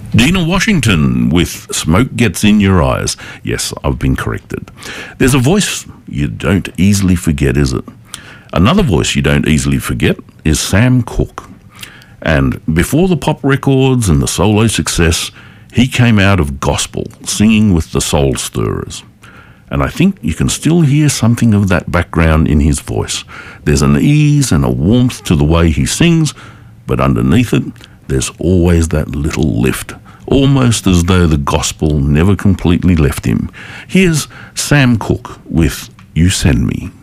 Dina Washington with Smoke Gets in Your Eyes. Yes, I've been corrected. There's a voice you don't easily forget, is it? Another voice you don't easily forget is Sam Cooke. And before the pop records and the solo success, he came out of gospel, singing with the Soul Stirrers. And I think you can still hear something of that background in his voice. There's an ease and a warmth to the way he sings, but underneath it, there's always that little lift, almost as though the gospel never completely left him. Here's Sam Cooke with You Send Me.